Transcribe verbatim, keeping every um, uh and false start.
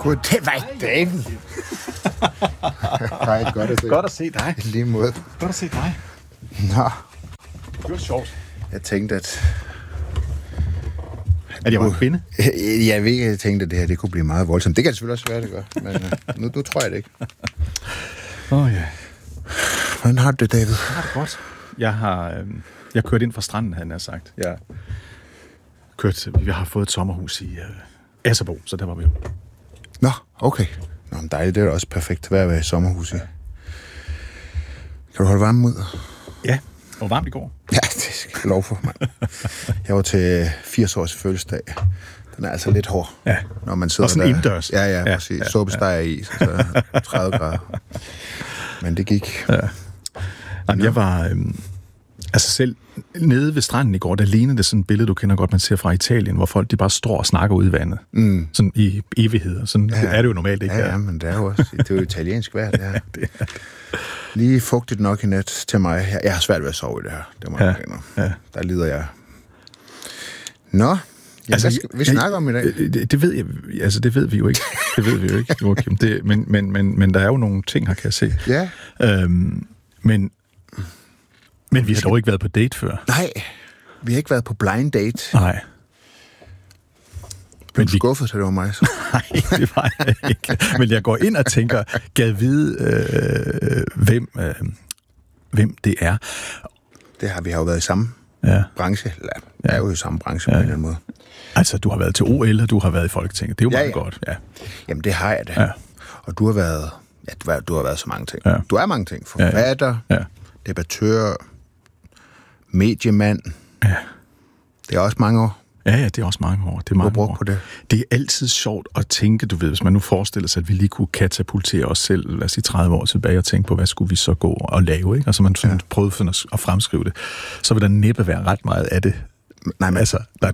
Goddag, David. Hej, godt at se. Godt at se dig. I lige måde. Godt at se dig. Nå. Det var sjovt. Jeg tænkte, at... At jeg var en kvinde? Jeg ved ikke, jeg tænkte, at det her det kunne blive meget voldsomt. Det kan det selvfølgelig også være, det gør. Men uh, nu, nu tror jeg det ikke. Åh oh, ja. Hvordan har du det, David? Jeg har det godt. Jeg har øh, jeg kørt ind fra stranden, havde jeg sagt. Jeg kørt, vi har fået et sommerhus i øh, Asserbo, så der var vi jo. Nå, okay. Nå, men dejligt. Det er også perfekt vejr at være i sommerhus i. Kan du holde varmen ud? Ja, det var varmt i går. Ja, det skal jeg lov for, mand. Jeg var til firs års fødselsdag. Den er altså lidt hård, ja. Når man sidder og sådan der. indendørs. Ja, ja, præcis. Ja, Såbesteg ja. i, så tredive grader. Men det gik. Ja. Jamen, jeg var... Øhm, altså selv nede ved stranden i går, der lignede det sådan et billede, du kender godt, man ser fra Italien, hvor folk de bare står og snakker ude i vandet. Mm. Sådan i evigheder. Sådan ja, er det jo normalt ikke. Ja, ja, men det er jo også... Det er jo italiensk vejr, det her. Ja, det er det. Lige fugtigt nok i nat til mig. Jeg, jeg har svært ved at sove i det her. Det må ja, jeg ja. Der lider jeg. Nå, jamen, altså, hvad skal vi snakke om i dag? Det, det ved jeg, altså det ved vi jo ikke. Det ved vi jo ikke, Joachim. Det, men, men, men, men der er jo nogle ting her, kan jeg se. Ja. Øhm, men, men vi har dog ikke været på date før. Nej, vi har ikke været på blind date. Nej. Men du vi... skuffet, så det var mig, så? Nej, det var jeg ikke. Men jeg går ind og tænker, gad vide, øh, hvem, øh, hvem det er. Det har vi har jo været i samme ja. branche. Eller, jeg er jo i samme branche ja. på en eller anden måde. Altså, du har været til O L, og du har været i Folketinget. Det er jo ja, meget ja. godt. Ja. Jamen, det har jeg da. Ja. Og du har været... Ja, du har, du har været så mange ting. Ja. Du er mange ting. Forfatter, ja, ja. debattør, mediemand. Ja. Det er også mange år. Ja, ja, det er også mange år. Det er mange år. På det. Det er altid sjovt at tænke, du ved, hvis man nu forestiller sig, at vi lige kunne katapultere os selv, lad os sige tredive år tilbage, og tænke på, hvad skulle vi så gå og lave, ikke? Altså man sådan ja. prøvede at fremskrive det. Så vil der næppe være ret meget af det. Nej, men altså, der,